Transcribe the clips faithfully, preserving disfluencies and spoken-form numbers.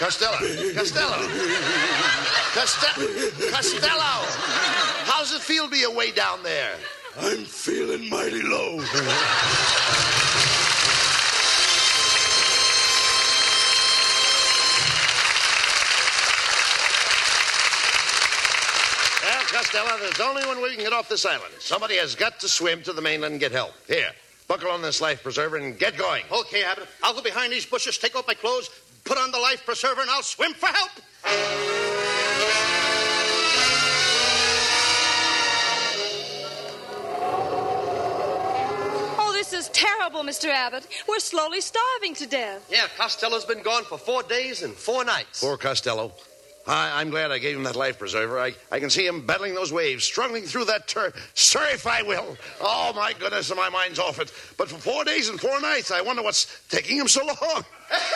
Costello. Costello. Costello. Costello. How's it feel to be away down there? I'm feeling mighty low. Well, Costello, there's only one way we can get off this island. Somebody has got to swim to the mainland and get help. Here, buckle on this life preserver and get going. Okay, Abbott. I'll go behind these bushes, take off my clothes, put on the life preserver, and I'll swim for help. Oh, this is terrible, Mister Abbott. We're slowly starving to death. Yeah, Costello's been gone for four days and four nights. Poor Costello. I, I'm glad I gave him that life preserver. I, I can see him battling those waves, struggling through that turf. Surf, I will. Oh, my goodness, my mind's off it. But for four days and four nights, I wonder what's taking him so long.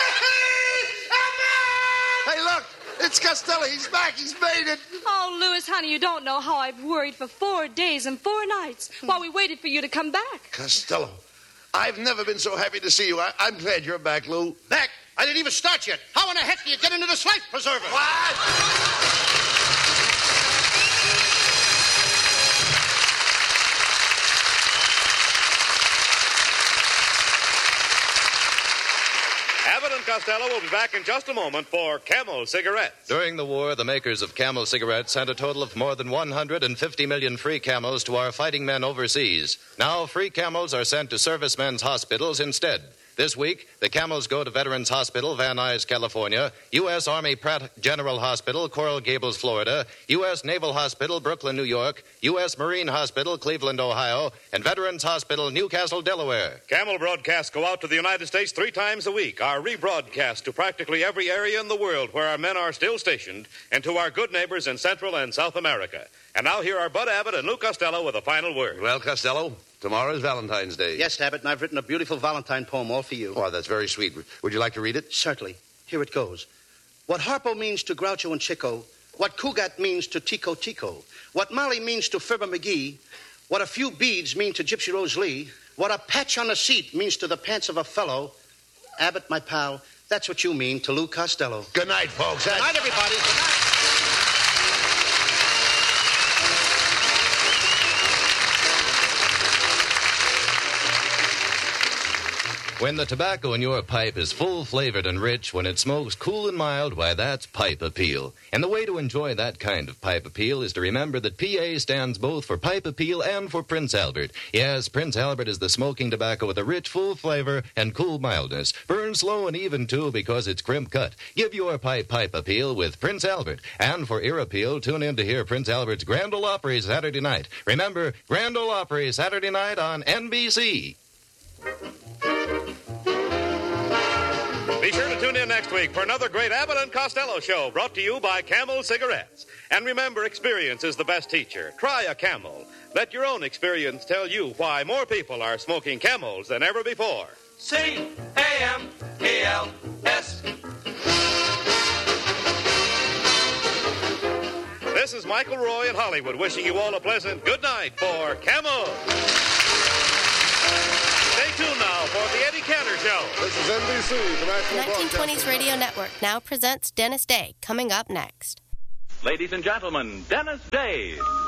Hey, look, it's Costello. He's back. He's made it. Oh, Louis, honey, you don't know how I've worried for four days and four nights while we waited for you to come back. Costello, I've never been so happy to see you. I, I'm glad you're back, Lou. Back? I didn't even start yet. How in the heck do you get into this life preserver? What? Abbott and Costello will be back in just a moment for Camel Cigarettes. During the war, the makers of Camel cigarettes sent a total of more than one hundred fifty million free Camels to our fighting men overseas. Now, free Camels are sent to servicemen's hospitals instead. This week, the Camels go to Veterans Hospital, Van Nuys, California, U S. Army Pratt General Hospital, Coral Gables, Florida, U S. Naval Hospital, Brooklyn, New York, U S. Marine Hospital, Cleveland, Ohio, and Veterans Hospital, Newcastle, Delaware. Camel broadcasts go out to the United States three times a week, are rebroadcast to practically every area in the world where our men are still stationed, and to our good neighbors in Central and South America. And now here are Bud Abbott and Lou Costello with a final word. Well, Costello, tomorrow's Valentine's Day. Yes, Abbott, and I've written a beautiful Valentine poem all for you. Oh, that's very sweet. Would you like to read it? Certainly. Here it goes. What Harpo means to Groucho and Chico, what Cougat means to Tico Tico, what Molly means to Fibber McGee, what a few beads mean to Gypsy Rose Lee, what a patch on a seat means to the pants of a fellow, Abbott, my pal, that's what you mean to Lou Costello. Good night, folks. Good night, everybody. Good night. When the tobacco in your pipe is full-flavored and rich, when it smokes cool and mild, why, that's pipe appeal. And the way to enjoy that kind of pipe appeal is to remember that P A stands both for pipe appeal and for Prince Albert. Yes, Prince Albert is the smoking tobacco with a rich, full flavor and cool mildness. Burns slow and even, too, because it's crimp cut. Give your pipe pipe appeal with Prince Albert. And for ear appeal, tune in to hear Prince Albert's Grand Ole Opry Saturday night. Remember, Grand Ole Opry Saturday night on N B C. Be sure to tune in next week for another great Abbott and Costello show brought to you by Camel Cigarettes. And remember, experience is the best teacher. Try a Camel. Let your own experience tell you why more people are smoking Camels than ever before. C A M E L S. This is Michael Roy in Hollywood wishing you all a pleasant good night for Camel. Stay tuned now for the Eddie Cantor Show. This is N B C, the National nineteen twenties Radio Network now presents Dennis Day, coming up next. Ladies and gentlemen, Dennis Day.